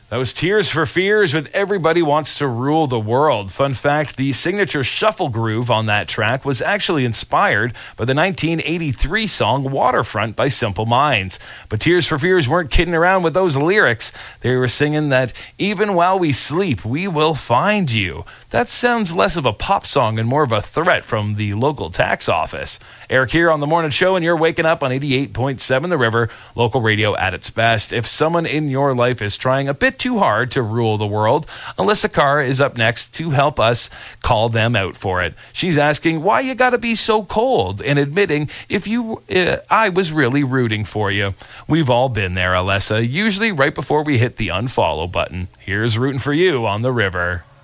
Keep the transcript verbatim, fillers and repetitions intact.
That was Tears for Fears with Everybody Wants to Rule the World. Fun fact, the signature shuffle groove on that track was actually inspired by the nineteen eighty-three song Waterfront by Simple Minds. But Tears for Fears weren't kidding around with those lyrics. They were singing that even while we sleep, we will find you. That sounds less of a pop song and more of a threat from the local tax office. Eric here on The Morning Show, and you're waking up on eighty-eight point seven The River, local radio at its best. If someone in your life is trying a bit too hard to rule the world, Alyssa Carr is up next to help us call them out for it. She's asking why you gotta be so cold and admitting if you, uh, I was really rooting for you. We've all been there, Alyssa, usually right before we hit the unfollow button. Here's rooting for you on The River.